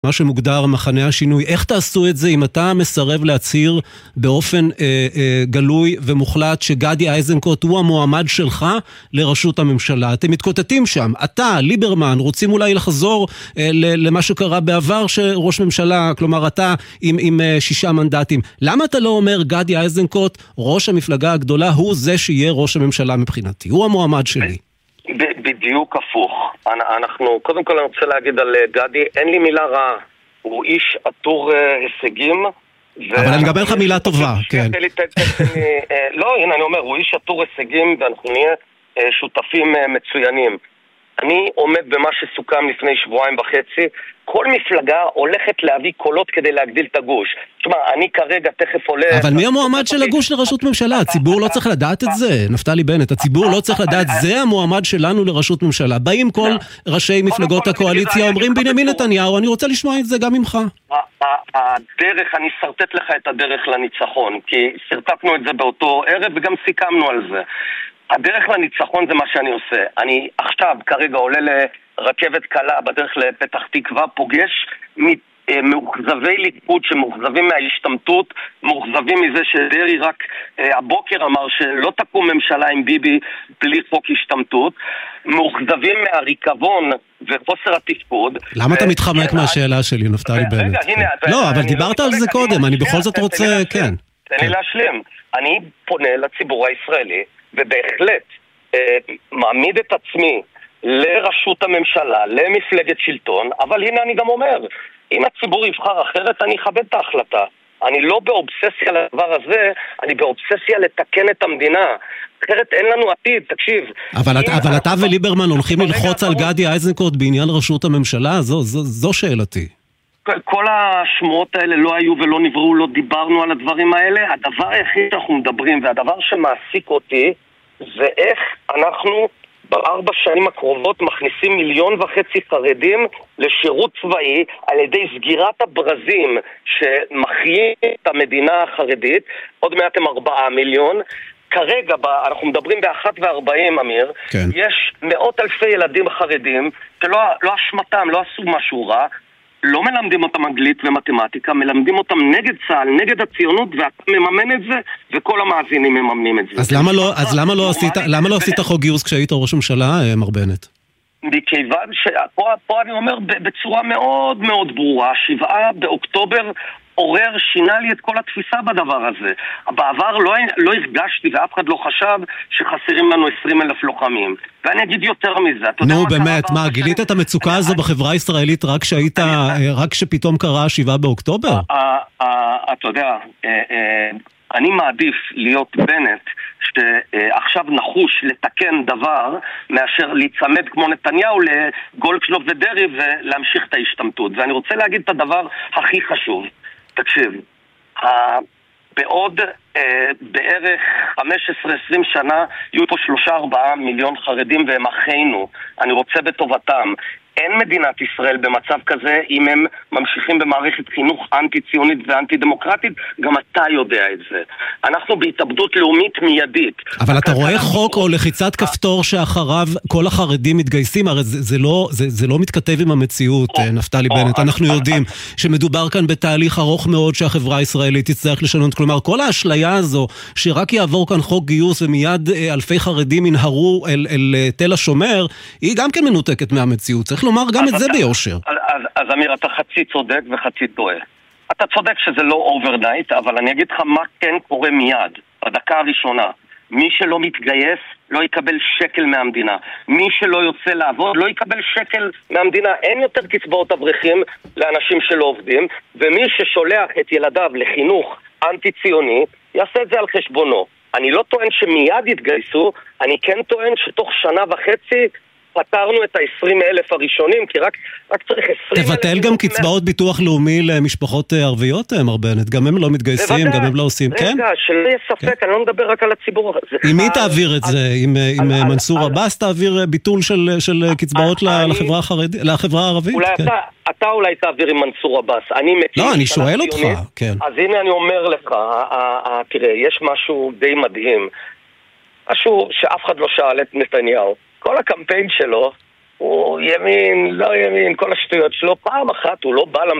מה שמוגדר מחנה השינוי. איך תעשו את זה אם אתה מסרב להצהיר באופן גלוי ומוחלט שגדי איזנקוט הוא המועמד שלך לראשות הממשלה? אתם מתקוטטים שם. אתה, ליברמן, רוצים אולי לחזור למה שקרה בעבר שראש ממשלה, כלומר אתה עם 6 מנדטים. למה אתה לא אומר גדי איזנקוט, ראש המפלגה הגדולה, הוא זה שיהיה ראש הממשלה מבחינתי? הוא המועמד שלי. בדיוק הפוך. אנחנו, קודם כל אני רוצה להגיד על גדי, אין לי מילה רעה. הוא איש עטור הישגים. אבל אני אקבל לך מילה טובה, כן. לא, הנה אני אומר, הוא איש עטור הישגים ואנחנו נהיה שותפים מצוינים. אני עומד במה שסוכם לפני 1.5 שבועות. כל מפלגה הולכת להביא קולות כדי להגדיל את הגוש. תשמע, אני כרגע תכף עולה... אבל מי המועמד של הגוש לראשות ממשלה? הציבור לא צריך לדעת את זה, נפתלי בנט. הציבור לא צריך לדעת, זה המועמד שלנו לראשות ממשלה. באים כל ראשי מפלגות הקואליציה, אומרים בנימין נתניהו, אני רוצה לשמוע את זה גם ממך. הדרך, אני סרטט לך את הדרך לניצחון, כי סרטטנו את זה באותו ערב וגם סיכמנו על זה. הדרך לניצחון זה מה שאני עושה. אני עכשיו כרגע עולה לרכבת קלה בדרך לפתח תקווה, פוגש מאוכזבי ליכוד שמאוכזבים מההשתמטות, מאוכזבים מזה שדרי רק הבוקר אמר שלא תקום ממשלה עם ביבי בלי חוק השתמטות, מאוכזבים מהריקבון וחוסר התפקוד. למה אתה מתחמק מהשאלה שלי, נפתלי בנט? לא, אבל דיברת על זה קודם, אני בכל זאת רוצה, כן. תן לי להשלים. אני פונה לציבור הישראלי ובהחלט מעמיד את עצמי לראשות הממשלה, למפלגת שלטון, אבל הנה אני גם אומר, אם הציבור יבחר אחרת, אני אכבד את ההחלטה. אני לא באובססיה לדבר הזה, אני באובססיה לתקן את המדינה. אחרת אין לנו עתיד, תקשיב. אבל אתה וליברמן הולכים ללחוץ על גדי איזנקוט בעניין ראשות הממשלה? זו שאלתי. כל השמועות האלה לא היו ולא נבראו, לא דיברנו על הדברים האלה. הדבר היחיד שאנחנו מדברים, והדבר שמעסיק אותי, זה איך אנחנו ב4 שנים הקרובות מכניסים 1.5 מיליון חרדים לשירות צבאי על ידי סגירת הברזים שמחיים את המדינה החרדית. עוד מעט הם 4 מיליון. כרגע אנחנו מדברים ב1:40, אמיר, כן. יש מאות אלפי ילדים חרדים שלא אשמתם, לא עשו משהו רע, לא מלמדים אותם אנגלית ומתמטיקה, מלמדים אותם נגד צה"ל, נגד הציונות, ואתה מממן את זה, וכל המאזינים מממנים את זה. אז למה לא עשית חוק גיוס כשהיית ראש ממשלה, מר בנט? מכיוון שפה אני אומר בצורה מאוד מאוד ברורה, 7 באוקטובר עורר, שינה לי את כל התפיסה בדבר הזה. בעבר לא הרגשתי ואף אחד לא חשב שחסרים לנו 20,000 לוחמים. ואני אגיד יותר מזה. נו באמת, מה, גילית את המצוקה הזו בחברה הישראלית רק שפתאום קרה 7 באוקטובר? אתה יודע, אני מעדיף להיות בנט שעכשיו נחוש לתקן דבר מאשר להצמד כמו נתניהו לגולדקנופ ודרי ולהמשיך את ההשתמטות. ואני רוצה להגיד את הדבר הכי חשוב. תקשיב, בעוד בערך 15-20 שנה יהיו פה 3-4 מיליון חרדים והם אחינו. אני רוצה בטובתם. אין מדינת ישראל במצב כזה אם הם ממשיכים במערכת חינוך אנטי-ציונית ואנטי-דמוקרטית, גם אתה יודע את זה. אנחנו בהתאבדות לאומית מיידית. אבל אתה רואה חוק או לחיצת כפתור שאחריו כל החרדים מתגייסים, הרי זה לא מתכתב עם המציאות, נפתלי בנט. אנחנו יודעים שמדובר כאן בתהליך ארוך מאוד שהחברה הישראלית תצטרך לשנות. כלומר, כל האשליה הזו שרק יעבור כאן חוק גיוס ומיד אלפי חרדים ינהרו אל תל השומר, היא גם כן מנותקת מהמציאות. צריך לומר גם את זה ביושר. אז אמיר, אתה חצי צודק וחצי טועה. אתה צודק שזה לא אוברנייט, אבל אני אגיד לך מה כן קורה מיד, בדקה הראשונה. מי שלא מתגייס לא יקבל שקל מהמדינה. מי שלא יוצא לעבוד לא יקבל שקל מהמדינה. אין יותר קצבאות אברכים לאנשים שלא עובדים, ומי ששולח את ילדיו לחינוך אנטי-ציוני יעשה את זה על חשבונו. אני לא טוען שמיד יתגייסו, אני כן טוען שתוך 1.5 שנה פתרנו את 20,000 הראשונים, כי רק צריך 20,000... תבטל גם קצבאות ביטוח לאומי למשפחות ערביות, מר בנט, גם הם לא מתגייסים, גם הם לא עושים, כן? רגע, שלא יהיה ספק, אני לא מדבר רק על הציבור. עם מי תעביר את זה? עם מנסור עבאס תעביר ביטול של קצבאות לחברה הערבית? אתה אולי תעביר עם מנסור עבאס. לא, אני שואל אותך, כן. אז הנה אני אומר לך, תראה, יש משהו די מדהים, משהו שאף אחד לא שאל את נתניהו. כל הקמפיין שלו הוא ימין, לא ימין, כל השטויות שלו. פעם אחת הוא לא בא